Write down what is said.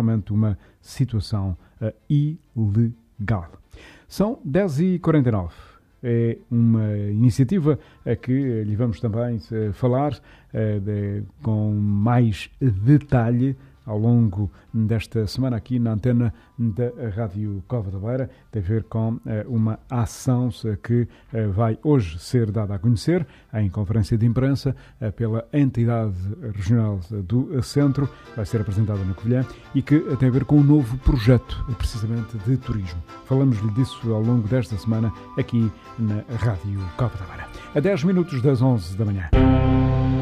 realmente uma situação ilegal. São 10h49. É uma iniciativa a que lhe vamos também falar com mais detalhe ao longo desta semana aqui na antena da Rádio Cova da Beira. Tem a ver com uma ação que vai hoje ser dada a conhecer em conferência de imprensa pela entidade regional do Centro. Vai ser apresentada na Covilhã e que tem a ver com um novo projeto, precisamente de turismo. Falamos-lhe disso ao longo desta semana aqui na Rádio Cova da Beira. A 10 minutos das 11 da manhã.